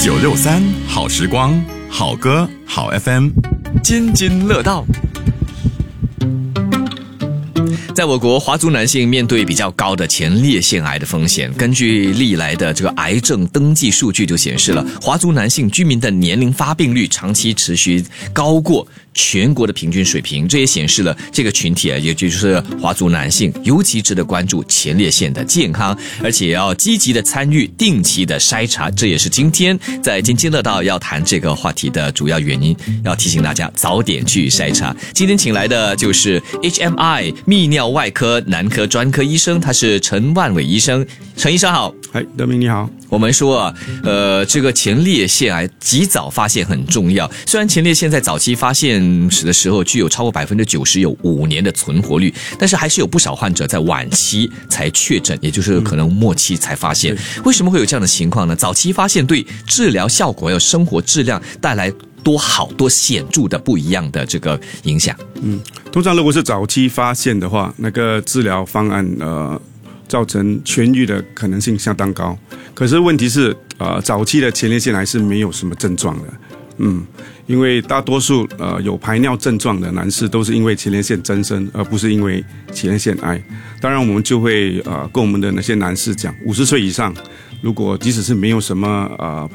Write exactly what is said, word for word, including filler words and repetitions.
九六三好时光，好歌好 F M， 津津乐道。在我国，华族男性面对比较高的前列腺癌的风险。根据历来的这个癌症登记数据就显示了，华族男性居民的年龄发病率长期持续高过全国的平均水平。这也显示了这个群体啊，也就是华族男性尤其值得关注前列腺的健康，而且要积极的参与定期的筛查。这也是今天在津津乐道要谈这个话题的主要原因，要提醒大家早点去筛查。今天请来的就是 H M I 泌尿外科男科专科医生，他是陈万伟医生。陈医生好。 嗨，德明你好。 我们说啊，呃，这个前列腺癌及早发现很重要。虽然前列腺在早期发现的时候具有超过百分之九十有五年的存活率，但是还是有不少患者在晚期才确诊，也就是可能末期才发现。嗯、为什么会有这样的情况呢？早期发现对治疗效果还有生活质量带来多好多显著的不一样的这个影响。 嗯，通常如果是早期发现的话，那个治疗方案呃。造成痊愈的可能性相当高，可是问题是，呃，早期的前列腺癌是没有什么症状的，嗯，因为大多数呃有排尿症状的男士都是因为前列腺增生，而不是因为前列腺癌。当然，我们就会呃跟我们的那些男士讲，五十岁以上，如果即使是没有什么呃